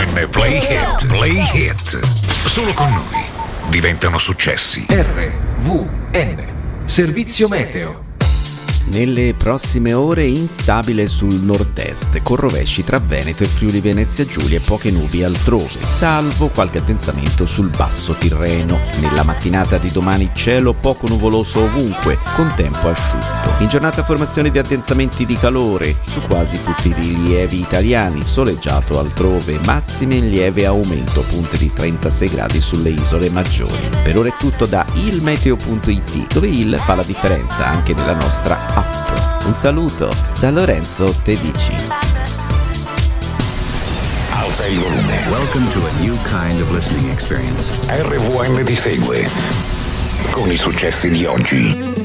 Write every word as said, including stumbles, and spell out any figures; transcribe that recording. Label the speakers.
Speaker 1: V N Play Hit. Play Hit. Solo con noi diventano successi.
Speaker 2: R V N Servizio Meteo.
Speaker 3: Nelle prossime ore instabile sul nord-est, con rovesci tra Veneto e Friuli Venezia Giulia e poche nubi altrove, salvo qualche addensamento sul basso Tirreno. Nella mattinata di domani cielo poco nuvoloso ovunque, con tempo asciutto. In giornata formazione di addensamenti di calore su quasi tutti i rilievi italiani, soleggiato altrove, massime in lieve aumento, punte di trentasei gradi sulle isole maggiori. Per ora è tutto da ilmeteo punto it, dove il fa la differenza anche nella nostra app. Un saluto da Lorenzo Tedici.
Speaker 1: Alza il volume.
Speaker 4: Welcome to a new kind of listening experience.
Speaker 1: R V N ti segue con i successi di oggi.